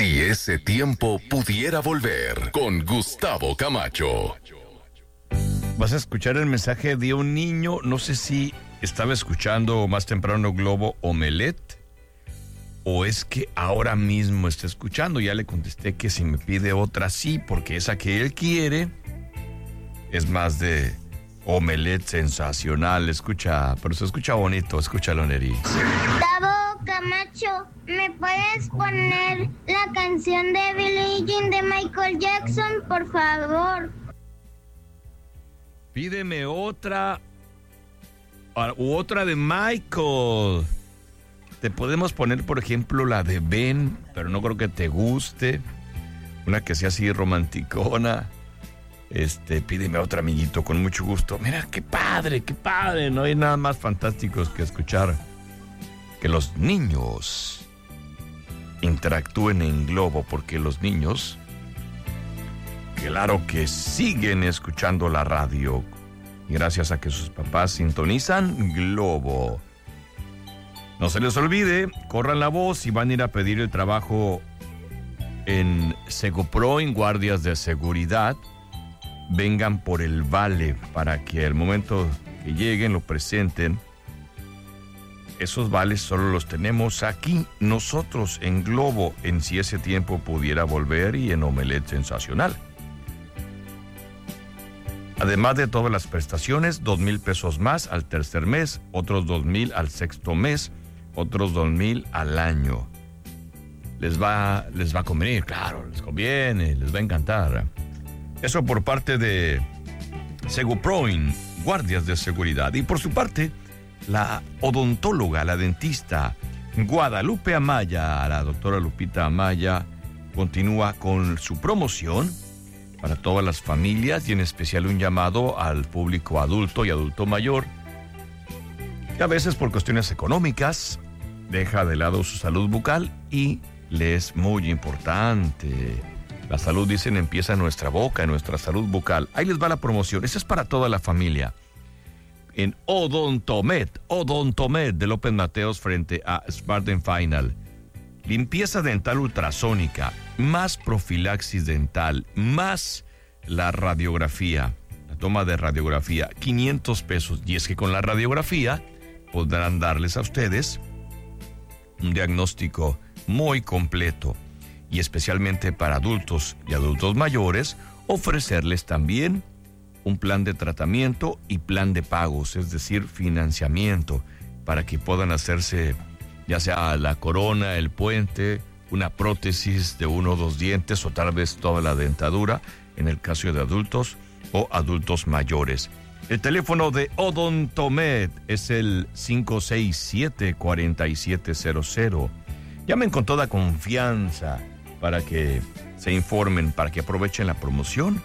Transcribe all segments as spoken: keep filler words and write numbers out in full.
Si ese tiempo pudiera volver, con Gustavo Camacho. Vas a escuchar el mensaje de un niño, no sé si estaba escuchando más temprano Globo Omelette, o es que ahora mismo está escuchando. Ya le contesté que si me pide otra, sí, porque esa que él quiere es más de Omelette sensacional. Escucha, pero se escucha bonito, escúchalo, Neri. Gustavo Camacho, ¿me puedes poner la canción de Billie Jean de Michael Jackson, por favor? Pídeme otra, u otra de Michael. Te podemos poner, por ejemplo, la de Ben, pero no creo que te guste. Una que sea así romanticona. Este, pídeme otra, amiguito, con mucho gusto. Mira, qué padre, qué padre. No hay nada más fantástico que escuchar que los niños interactúen en Globo, porque los niños, claro que siguen escuchando la radio, gracias a que sus papás sintonizan Globo. No se les olvide, corran la voz y van a ir a pedir el trabajo en Segopro, en guardias de seguridad. Vengan por el vale para que al momento que lleguen lo presenten. Esos vales solo los tenemos aquí nosotros en Globo, en Si ese tiempo pudiera volver y en Omelette sensacional. Además de todas las prestaciones, dos mil pesos más al tercer mes, otros dos mil al sexto mes, otros dos mil al año. Les va, les va a convenir, claro, les conviene, les va a encantar. Eso por parte de Seguproin, guardias de seguridad. Y por su parte, la odontóloga, la dentista Guadalupe Amaya, la doctora Lupita Amaya, continúa con su promoción para todas las familias y en especial un llamado al público adulto y adulto mayor, que a veces por cuestiones económicas deja de lado su salud bucal y le es muy importante. La salud, dicen, empieza en nuestra boca, en nuestra salud bucal. Ahí les va la promoción. Esa es para toda la familia. En Odontomed, Odontomed de López Mateos frente a Smart and Final. Limpieza dental ultrasónica, más profilaxis dental, más la radiografía, la toma de radiografía, quinientos pesos. Y es que con la radiografía podrán darles a ustedes un diagnóstico muy completo. Y especialmente para adultos y adultos mayores, ofrecerles también un plan de tratamiento y plan de pagos, es decir, financiamiento, para que puedan hacerse ya sea la corona, el puente, una prótesis de uno o dos dientes o tal vez toda la dentadura, en el caso de adultos o adultos mayores. El teléfono de Odontomed es el cinco seis siete, cuatro siete cero cero. Llamen con toda confianza para que se informen, para que aprovechen la promoción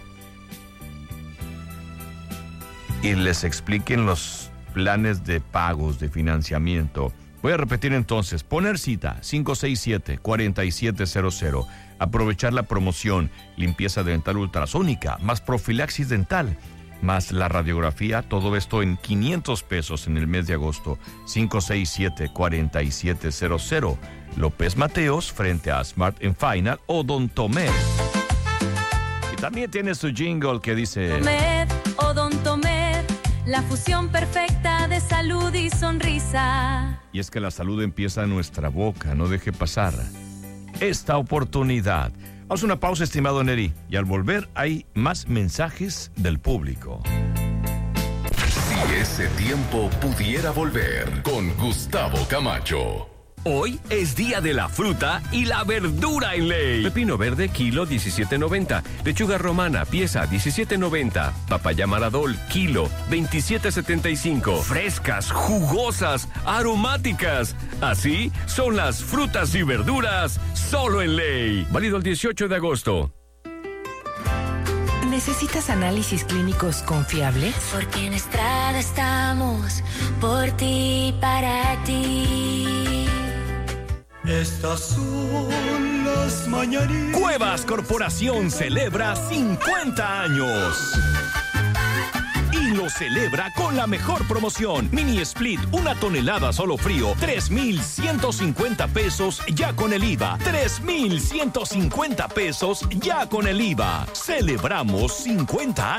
y les expliquen los planes de pagos, de financiamiento. Voy a repetir entonces, poner cita cinco seis siete, cuatro siete cero cero, aprovechar la promoción, limpieza dental ultrasónica, más profilaxis dental, más la radiografía, todo esto en quinientos pesos en el mes de agosto. Cinco seis siete, cuatro siete cero cero. López Mateos frente a Smart and Final, Odontomed. Y también tiene su jingle que dice: Odontomed, Odontomed, la fusión perfecta de salud y sonrisa. Y es que la salud empieza en nuestra boca, no deje pasar esta oportunidad. Haz una pausa, estimado Neri, y al volver hay más mensajes del público. Si ese tiempo pudiera volver, con Gustavo Camacho. Hoy es día de la fruta y la verdura en Ley. Pepino verde, kilo diecisiete noventa. Lechuga romana, pieza diecisiete noventa. Papaya Maradol, kilo veintisiete setenta y cinco. Frescas, jugosas, aromáticas. Así son las frutas y verduras solo en Ley. Válido el dieciocho de agosto. ¿Necesitas análisis clínicos confiables? Porque en Estrada estamos por ti, para ti. Estas son las mañanitas. Cuevas Corporación celebra cincuenta años. Y y lo celebra con la mejor promoción. Mini Split, una tonelada solo frío, tres mil ciento cincuenta pesos ya con el I V A. tres mil ciento cincuenta pesos ya con el I V A. Celebramos cincuenta años